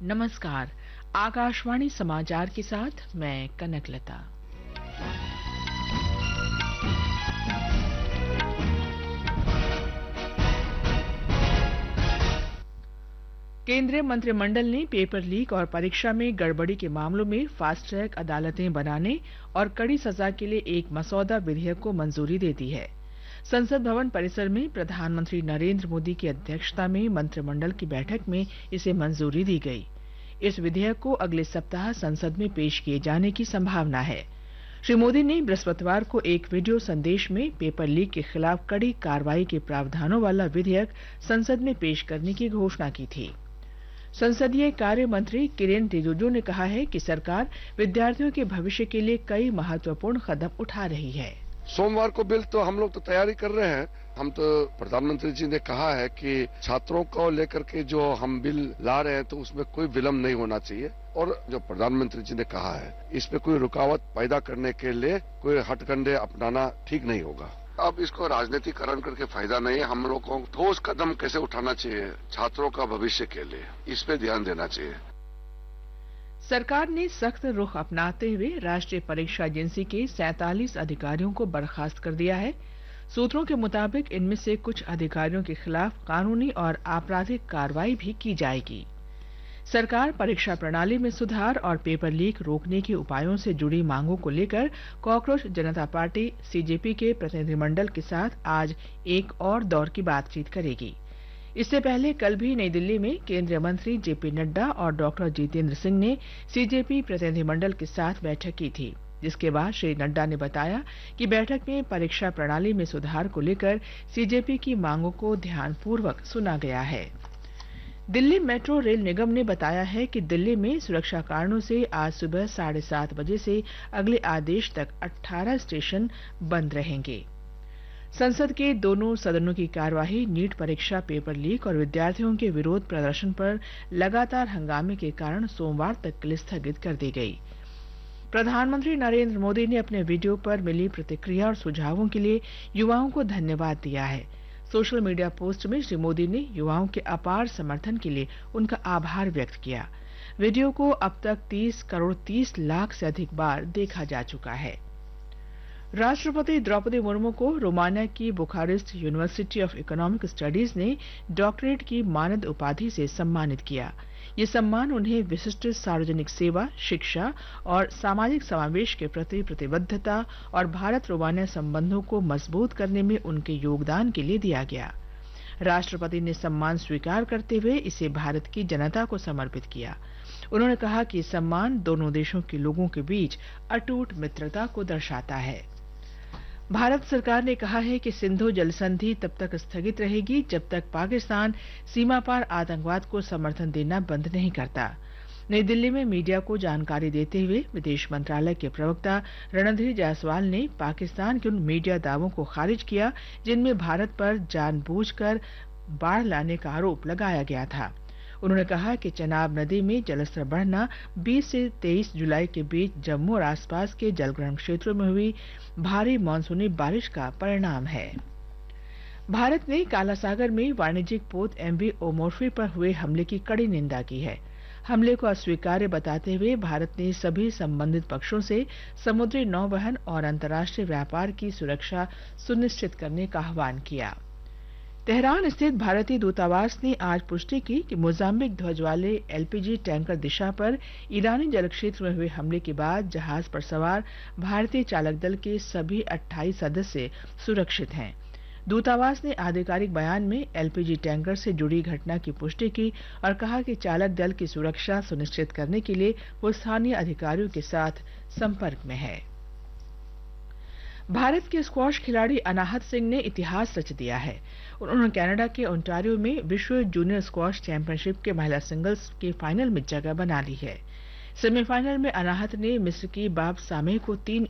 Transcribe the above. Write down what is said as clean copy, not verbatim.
नमस्कार। आकाशवाणी समाचार के साथ मैं कनकलता। केंद्रीय मंत्रिमंडल ने पेपर लीक और परीक्षा में गड़बड़ी के मामलों में फास्ट ट्रैक अदालतें बनाने और कड़ी सजा के लिए एक मसौदा विधेयक को मंजूरी दे दी है। संसद भवन परिसर में प्रधानमंत्री नरेंद्र मोदी की अध्यक्षता में मंत्रिमंडल की बैठक में इसे मंजूरी दी गई। इस विधेयक को अगले सप्ताह संसद में पेश किए जाने की संभावना है। श्री मोदी ने बृहस्पतिवार को एक वीडियो संदेश में पेपर लीक के खिलाफ कड़ी कार्रवाई के प्रावधानों वाला विधेयक संसद में पेश करने की घोषणा की थी। संसदीय कार्य मंत्री किरेन रिजिजू ने कहा है कि सरकार विद्यार्थियों के भविष्य के लिए कई महत्वपूर्ण कदम उठा रही है। सोमवार को बिल तो हम लोग तो तैयारी कर रहे हैं। हम तो प्रधानमंत्री जी ने कहा है कि छात्रों को लेकर के जो हम बिल ला रहे हैं तो उसमें कोई विलंब नहीं होना चाहिए, और जो प्रधानमंत्री जी ने कहा है इसमें कोई रुकावट पैदा करने के लिए कोई हथकंडे अपनाना ठीक नहीं होगा। अब इसको राजनीतिकरण करके फायदा नहीं है। हम लोग को ठोस कदम कैसे उठाना चाहिए छात्रों का भविष्य के लिए, इस पे ध्यान देना चाहिए। सरकार ने सख्त रुख अपनाते हुए राष्ट्रीय परीक्षा एजेंसी के 47 अधिकारियों को बर्खास्त कर दिया है। सूत्रों के मुताबिक इनमें से कुछ अधिकारियों के खिलाफ कानूनी और आपराधिक कार्रवाई भी की जाएगी। सरकार परीक्षा प्रणाली में सुधार और पेपर लीक रोकने के उपायों से जुड़ी मांगों को लेकर कॉकरोच जनता पार्टी सीजेपी के प्रतिनिधिमंडल के साथ आज एक और दौर की बातचीत करेगी। इससे पहले कल भी नई दिल्ली में केंद्रीय मंत्री जेपी नड्डा और डॉक्टर जितेंद्र सिंह ने सीजेपी प्रतिनिधिमंडल के साथ बैठक की थी, जिसके बाद श्री नड्डा ने बताया कि बैठक में परीक्षा प्रणाली में सुधार को लेकर सीजेपी की मांगों को ध्यानपूर्वक सुना गया है। दिल्ली मेट्रो रेल निगम ने बताया है कि दिल्ली में सुरक्षा कारणों से आज सुबह 7:30 बजे से अगले आदेश तक 18 स्टेशन बंद रहेंगे। संसद के दोनों सदनों की कार्यवाही नीट परीक्षा पेपर लीक और विद्यार्थियों के विरोध प्रदर्शन पर लगातार हंगामे के कारण सोमवार तक के लिए स्थगित कर दी गई। प्रधानमंत्री नरेंद्र मोदी ने अपने वीडियो पर मिली प्रतिक्रिया और सुझावों के लिए युवाओं को धन्यवाद दिया है। सोशल मीडिया पोस्ट में श्री मोदी ने युवाओं के अपार समर्थन के लिए उनका आभार व्यक्त किया। वीडियो को अब तक 30 करोड़ 30 लाख से अधिक बार देखा जा चुका है। राष्ट्रपति द्रौपदी मुर्मू को रोमानिया की Bucharest university of economic studies ने डॉक्टरेट की मानद उपाधि से सम्मानित किया। ये सम्मान उन्हें विशिष्ट सार्वजनिक सेवा, शिक्षा और सामाजिक समावेश के प्रति प्रतिबद्धता और भारत रोमानिया संबंधों को मजबूत करने में उनके योगदान के लिए दिया गया। राष्ट्रपति ने सम्मान स्वीकार करते हुए इसे भारत की जनता को समर्पित किया। उन्होंने कहा कि सम्मान दोनों देशों के लोगों के बीच अटूट मित्रता को दर्शाता है। भारत सरकार ने कहा है कि सिंधु जल संधि तब तक स्थगित रहेगी जब तक पाकिस्तान सीमा पार आतंकवाद को समर्थन देना बंद नहीं करता। नई दिल्ली में मीडिया को जानकारी देते हुए विदेश मंत्रालय के प्रवक्ता रणधीर जायसवाल ने पाकिस्तान के उन मीडिया दावों को खारिज किया जिनमें भारत पर जानबूझकर बाढ़ लाने का आरोप लगाया गया था। उन्होंने कहा कि चेनाब नदी में जलस्तर बढ़ना 20 से 23 जुलाई के बीच जम्मू और आसपास के जलग्रहण क्षेत्रों में हुई भारी मानसूनी बारिश का परिणाम है। भारत ने काला सागर में वाणिज्यिक पोत एमवी ओमोर्फी पर हुए हमले की कड़ी निंदा की है। हमले को अस्वीकार्य बताते हुए भारत ने सभी संबंधित पक्षों से समुद्री नौवहन और अंतर्राष्ट्रीय व्यापार की सुरक्षा सुनिश्चित करने का आह्वान किया। तेहरान स्थित भारतीय दूतावास ने आज पुष्टि की कि मोजाम्बिक ध्वज वाले एलपीजी टैंकर दिशा पर ईरानी जल क्षेत्र में हुए हमले के बाद जहाज पर सवार भारतीय चालक दल के सभी 28 सदस्य सुरक्षित हैं। दूतावास ने आधिकारिक बयान में एलपीजी टैंकर से जुड़ी घटना की पुष्टि की और कहा कि चालक दल की सुरक्षा सुनिश्चित करने के लिए वो स्थानीय अधिकारियों के साथ संपर्क में है। भारत के स्क्वॉश खिलाड़ी अनाहत सिंह ने इतिहास रच दिया है। उन्होंने कनाडा के ओंटारियो में विश्व जूनियर स्क्वॉश चैंपियनशिप के महिला सिंगल्स के फाइनल में जगह बना ली है। सेमीफाइनल में अनाहत ने मिस्र की बाब सामेह को 3